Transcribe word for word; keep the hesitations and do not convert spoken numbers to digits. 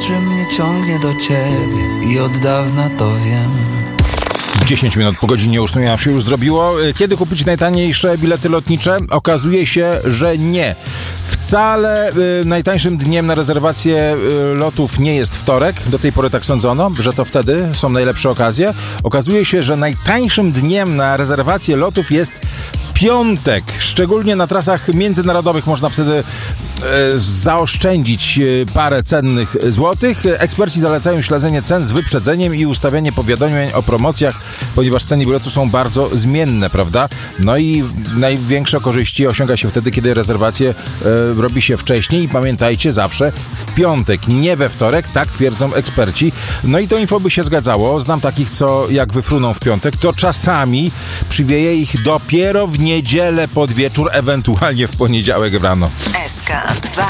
wiatrem mnie ciągnie do ciebie i od dawna to wiem. dziesięć minut po godzinie ósmej nam się już zrobiło. Kiedy kupić najtaniejsze bilety lotnicze? Okazuje się, że nie. Wcale y, najtańszym dniem na rezerwację y, lotów nie jest wtorek. Do tej pory tak sądzono, że to wtedy są najlepsze okazje. Okazuje się, że najtańszym dniem na rezerwację lotów jest piątek. Szczególnie na trasach międzynarodowych można wtedy e, zaoszczędzić e, parę cennych złotych. Eksperci zalecają śledzenie cen z wyprzedzeniem i ustawianie powiadomień o promocjach, ponieważ ceny biletów są bardzo zmienne, prawda? No i największe korzyści osiąga się wtedy, kiedy rezerwację e, robi się wcześniej i pamiętajcie, zawsze w piątek, nie we wtorek, tak twierdzą eksperci. No i to info by się zgadzało. Znam takich, co jak wyfruną w piątek, to czasami przywieje ich dopiero w niedzielę pod wieczór, ewentualnie w poniedziałek rano. S K dwa.